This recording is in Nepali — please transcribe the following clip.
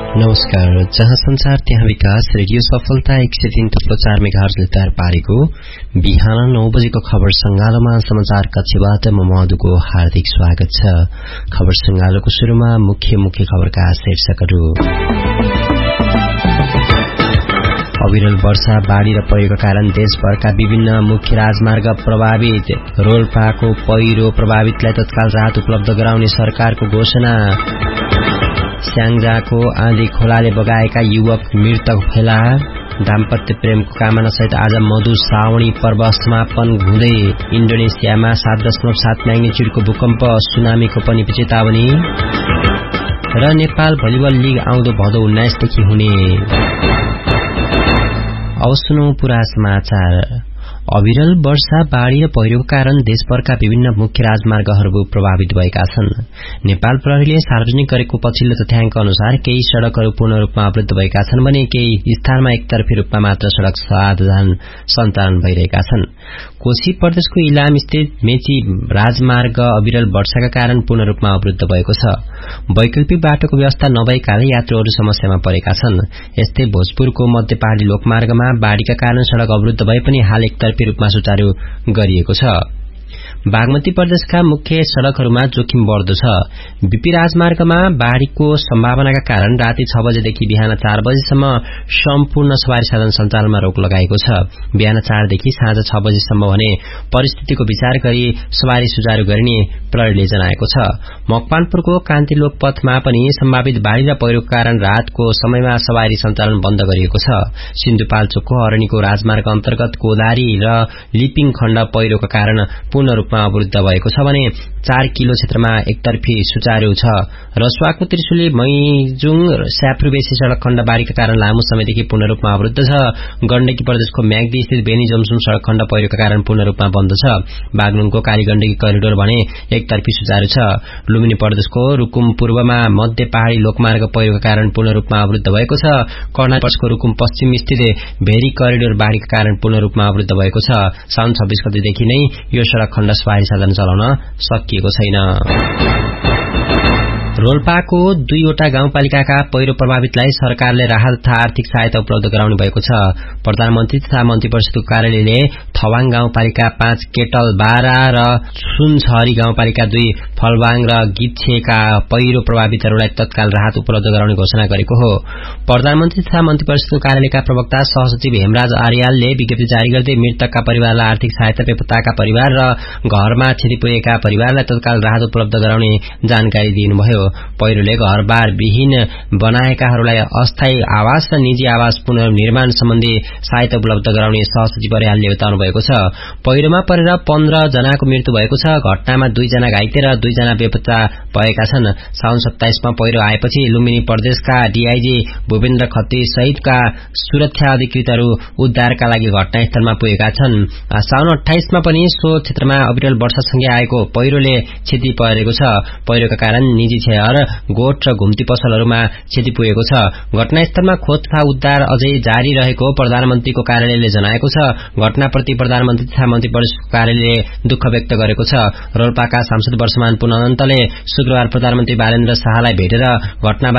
नमस्कार। जहाँ संसार त्यहाँ विकास रेडियो सफलता 103.4 मेगाहर्जले तयार पारेको बिहान 9 बजेको खबर संगालोमा समाचार कक्षबाट म मधुको हार्दिक स्वागत छ। खबर संगालोको शुरूमा मुख्य खबरका शीर्षकहरू। अविरल वर्षा, बाढ़ी र पहिरोका कारण देशभरका विभिन्न मुख्य राजमार्ग प्रभावित। रोल्पाको पहिरो प्रभावितलाई तत्काल राहत उपलब्ध गराउने सरकारको घोषणा। स्याङ्जाको आँधी खोलाले बगाएका युवक मृतक फेला। दाम्पत्य प्रेमको कामना सहित आज मधु श्रावणी पर्व समापन हुँदै। इन्डोनेसियामा 7.7 म्याग्निट्युडको भूकम्प, सुनामीको पनि चेतावनी। र नेपाल भलिबल लीग आउँदो भदौ 19 देखि हुने। अब सुनौ पूरा समाचार। अविरल वर्षा, बाढ़ी र पहिरोको कारण देशभरका विभिन्न मुख्य राजमार्गहरू प्रभावित भएका छन्। नेपाल प्रहरीले सार्वजनिक गरेको पछिल्लो तथ्याङ्क अनुसार केही सड़कहरू पूर्ण रूपमा अवरुद्ध भएका छन् भने केही स्थानमा एकतर्फी रूपमा मात्र सड़क साधन सञ्चालन भइरहेका छन्। कोशी प्रदेशको इलाम स्थित मेची राजमार्ग अविरल वर्षाका कारण पूर्ण रूपमा अवरुद्ध भएको छ। वैकल्पिक बाटोको व्यवस्था नभएकाले यात्रुहरू समस्यामा परेका छन्। यस्तै भोजपुरको मध्य पहाड़ी लोकमार्गमा बाढ़ीका कारण सड़क अवरुद्ध भए पनि हाल एकतर्फी रूपमा सुचारू गरिएको छ। बागमती प्रदेशका मुख्य सड़कहरूमा जोखिम बढ्दो छ। बीपी राजमार्गमा बाढ़ीको सम्भावनाका कारण राति 6 बजेदेखि बिहान 4 बजेसम्म सम्पूर्ण सवारी साधन सञ्चालनमा रोक लगाएको छ। बिहान 4 देखि साँझ 6 बजेसम्म भने परिस्थितिको विचार गरी सवारी सुचारू गरिने प्रहरीले जनाएको छ। मकवानपुरको कान्तिलोक पथमा पनि सम्भावित बाढ़ी र पहिरोको कारण रातको समयमा सवारी सञ्चालन बन्द गरिएको छ। सिन्धुपाल्चोकको अरणीको राजमार्ग अन्तर्गत कोदारी र लिपिङ खण्ड पहिरोका कारण पूर्ण रूपमा अवरुद्ध भएको छ भने 4 किलो क्षेत्रमा एकतर्फी सुचारू छ। रसुवाको त्रिशुली मैजुङ स्याफ्रुबेसी सड़क खण्ड बाढ़ीका कारण लामो समयदेखि पूर्ण रूपमा अवरुद्ध छ। गण्डकी प्रदेशको म्याग्दी स्थित बेनी जमसुम सड़क खण्ड पहिरोका कारण पूर्ण रूपमा बन्द छ। बागलुङको कालीगण्डकी करिडोर भने एकतर्फी सुचारू छ। लुम्बिनी प्रदेशको रुकुम पूर्वमा मध्य पहाड़ी लोकमार्ग पहिरोका कारण पूर्ण रूपमा अवरुद्ध भएको छ। कर्णाली प्रदेशको रुकुम पश्चिम स्थित भेरी करिडोर बाढ़ीका कारण पूर्ण रूपमा अवरुद्ध भएको छ। साउन 26 गतेदेखि नै यो सड़क खण्ड सवारी साधन चलाउन सकिएको छैन। रोल्पाको 2वटा गाउँपालिकाका पहिरो प्रभावितलाई सरकारले राहत तथा आर्थिक सहायता उपलब्ध गराउने भएको छ। प्रधानमन्त्री तथा मन्त्री परिषदको कार्यालयले थवाङ गाउँपालिका 5, केटल 12 र सुनछहरी गाउँपालिका 2, फलबाङ र गिच्छेका पहिरो प्रभावितहरूलाई तत्काल राहत उपलब्ध गराउने घोषणा गरेको हो। प्रधानमन्त्री तथा मन्त्री परिषदको कार्यालयका प्रवक्ता सहसचिव हेमराज आर्यालले विज्ञप्ति जारी गर्दै मृतकका परिवारलाई आर्थिक सहायता, बेपत्ताका परिवार र घरमा क्षति पुगेका परिवारलाई तत्काल राहत उपलब्ध गराउने जानकारी दिनुभयो। पहिरोले घरबार विहीन बनाएकाहरूलाई अस्थायी आवास र निजी आवास पुनर्निर्माण सम्बन्धी सहायता उपलब्ध गराउने सहसचिव आर्यालले बताउनु भएको छ। पहिरोमा परेर 15 जनाको मृत्यु भएको छ। घटनामा 2 जना घाइते र 2 जना बेपत्ता भएका छन्। साउन 27 मा पहिरो आएपछि लुम्बिनी प्रदेशका डीआईजी भूपेन्द्र खत्री सहितका सुरक्षा अधिकृतहरू उद्धारका लागि घटनास्थलमा पुगेका छन्। साउन 28 मा पनि सो क्षेत्रमा अविरल वर्षासँगै आएको पहिरोले क्षति परेको छ। पहिरोका कारण निजी छेयर, गोठ र घुम्ती पसलहरूमा क्षति पुगेको छ। घटनास्थलमा खोज तथा उद्धार अझै जारी रहेको प्रधानमन्त्रीको कार्यालयले जनाएको छ। घटनाप्रति प्रधानमन्त्री तथा मन्त्री परिषदको कार्यालयले दुःख व्यक्त गरेको छ। रोल्पाका सांसद वर्षमान पुन अनन्तले शुक्रबार प्रधानमन्त्री बालेन्द्र शाहलाई भेटेर घटना